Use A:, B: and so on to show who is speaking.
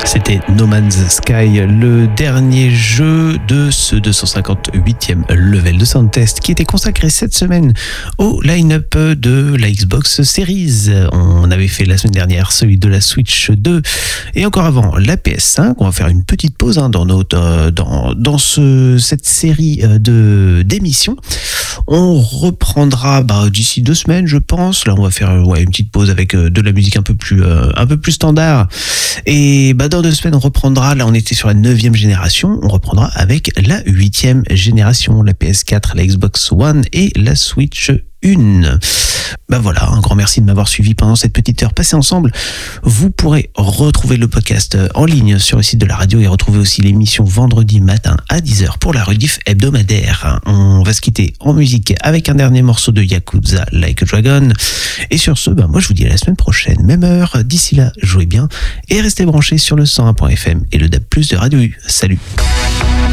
A: C'était No Man's Sky, le dernier jeu de ce 258e level de Soundtest qui était consacré cette semaine au line-up de la Xbox Series. On avait fait la semaine dernière celui de la Switch 2 et encore avant la PS5. On va faire une petite pause dans cette série d'émissions. On reprendra d'ici 2 semaines, je pense. Là, on va faire une petite pause avec de la musique un peu plus standard. Et dans 2 semaines, on reprendra. Là, on était sur la 9e génération. On reprendra avec la 8e génération, la PS4, la Xbox One et la Switch 1. Voilà, un grand merci de m'avoir suivi pendant cette petite heure passée ensemble. Vous pourrez retrouver le podcast en ligne sur le site de la radio et retrouver aussi l'émission vendredi matin à 10h pour la rediff hebdomadaire. On va se quitter en musique avec un dernier morceau de Yakuza Like a Dragon. Et sur ce, moi je vous dis à la semaine prochaine, même heure. D'ici là, jouez bien et restez branchés sur le 101.fm et le DAB+ de Radio U. Salut!